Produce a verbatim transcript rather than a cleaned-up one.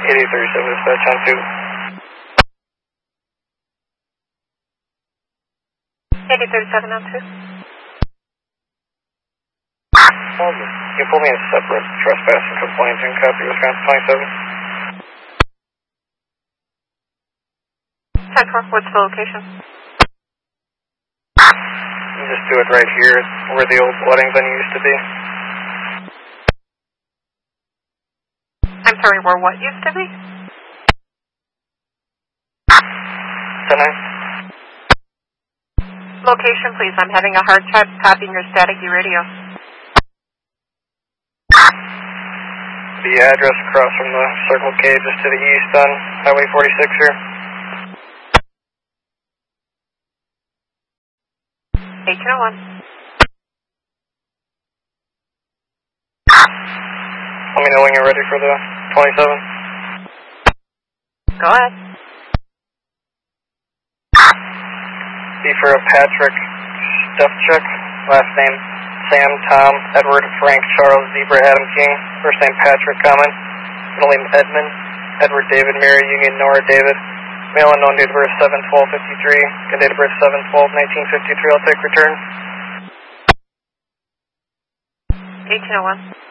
eighty thirty-seven, dispatch on two. eighty thirty-seven on two. Well, can you pull me a separate trespass and complaint and copy Wisconsin twenty-seven? ten four, what's the location? You just do it right here where the old wedding venue used to be. I'm sorry, where what used to be? ten nine. Location, please. I'm having a hard time copying your staticky radio. The address across from the Circle K just to the east on Highway forty-six here. eighteen oh one. Let me know when you're ready for the twenty-seven. Go ahead. B for a Patrick Stefchuk, last name Sam, Tom, Edward, Frank, Charles, Zebra, Adam King, first name Patrick Common, middle name Edmund, Edward, David, Mary, Union, Nora, David, male unknown, date of birth seven twelve fifty-three, and date of birth seven twelve nineteen fifty-three, I'll take return. eighteen oh one.